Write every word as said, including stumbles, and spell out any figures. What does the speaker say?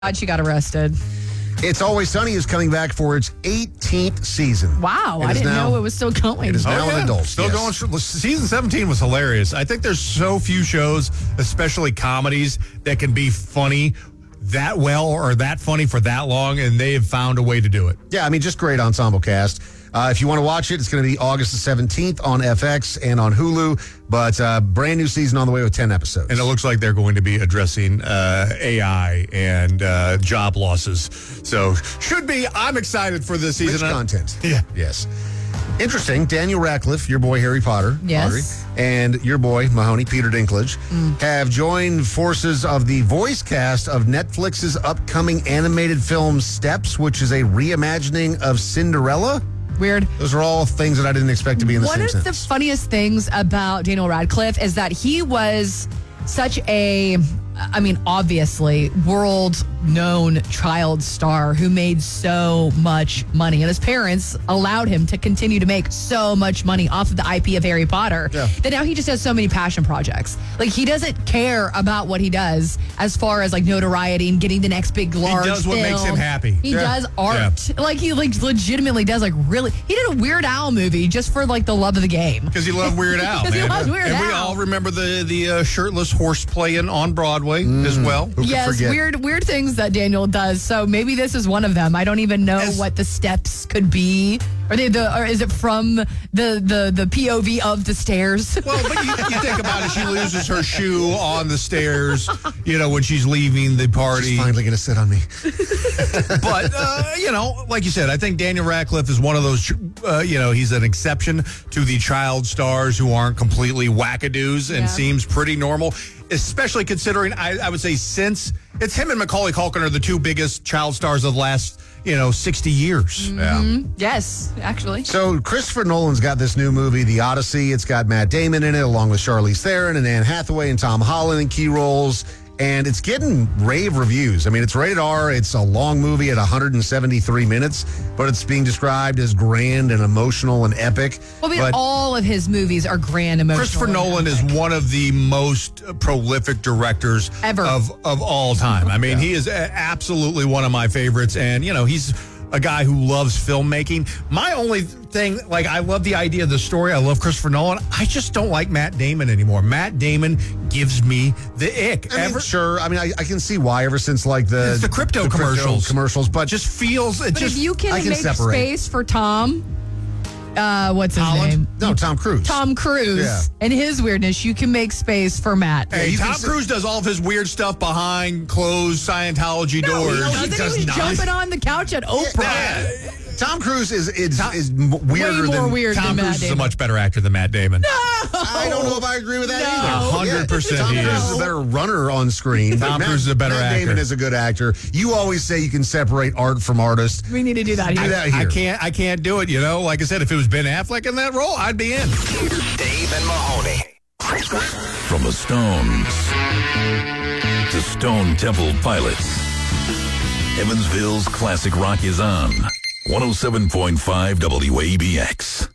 God, she got arrested. It's Always Sunny is coming back for its eighteenth season. Wow, It I is didn't now- know it was still going. It is now an adult. Still yes. going. str- Season seventeen was hilarious. I think there's so few shows, especially comedies, that can be funny that well or that funny for that long, and they have found a way to do it. Yeah, I mean, just great ensemble cast. Uh, if you want to watch it, it's going to be August the seventeenth on F X and on Hulu, but uh, brand new season on the way with ten episodes. And it looks like they're going to be addressing uh, A I and uh, job losses. So should be. I'm excited for this season. Rich content. Yeah. Yes. Interesting. Daniel Radcliffe, your boy Harry Potter, Yes. Audrey, and your boy Mahoney, Peter Dinklage, have joined forces of the voice cast of Netflix's upcoming animated film Steps, which is a reimagining of Cinderella. Weird. Those are all things that I didn't expect to be in the One same of the sentence. funniest things about Daniel Radcliffe is that he was such a, I mean, obviously, world-known child star who made so much money. And his parents allowed him to continue to make so much money off of the I P of Harry Potter Yeah. that now he just has so many passion projects. Like, he doesn't care about what he does as far as, like, notoriety and getting the next big, large does what makes film. him happy. He Yeah. does art. Like, he, like, legitimately does, like, really. He did a Weird Al movie just for, like, the love of the game. Because he loved Weird Al, 'Cause he man. loves Weird and we Al. all remember the the uh, shirtless horse playing on Broadway as well. Who could Yes, forget? weird, weird things that Daniel does. So maybe this is one of them. I don't even know As- what the steps could be. Are they the? Or is it from the the the P O V of the stairs? Well, but you, you think about it, she loses her shoe on the stairs, you know, when she's leaving the party. She's finally going to sit on me. But, uh, you know, like you said, I think Daniel Radcliffe is one of those, uh, you know, he's an exception to the child stars who aren't completely wackadoos and Yeah. seems pretty normal, especially considering, I, I would say, since it's him and Macaulay Culkin are the two biggest child stars of the last, you know, sixty years. Yeah. Yes, actually. So Christopher Nolan's got this new movie, The Odyssey. It's got Matt Damon in it, along with Charlize Theron and Anne Hathaway and Tom Holland in key roles. And it's getting rave reviews. I mean, it's rated R. It's a long movie at one hundred seventy-three minutes, but it's being described as grand and emotional and epic. Well, I mean, but all of his movies are grand emotional. Christopher and Nolan is epic. one of the most prolific directors Ever. of of all time. I mean, he is a- absolutely one of my favorites, and you know, he's a guy who loves filmmaking. My only thing, like, I love the idea of the story. I love Christopher Nolan. I just don't like Matt Damon anymore. Matt Damon gives me the ick. I mean, Ever, sure. I mean, I, I can see why ever since like the It's the crypto commercials. commercials, but just feels it But just if you can, I can make separate. space for Tom, uh, what's his Holland? name? no, Tom Cruise. Tom Cruise Yeah. and his weirdness. You can make space for Matt. Hey, you can Tom say- Cruise does all of his weird stuff behind closed Scientology No, doors. he doesn't. does He was not. jumping on the couch at Oprah. Yeah. Tom Cruise is is, is m- weirder Way more than weird Tom than Matt Cruise is a Damon. much better actor than Matt Damon. I don't know if I agree with that No. either. one hundred percent Tom he Cruise is. is a better runner on screen. but Tom Matt- Cruise is a better Matt actor. Damon is a good actor. You always say you can separate art from artist. We need to do that Do here. that I here. can't. I can't do it. You know, like I said, if it was Ben Affleck in that role, I'd be in. Dave and Mahoney. From the Stones to Stone Temple Pilots, Evansville's classic rock is on one oh seven point five W A B X.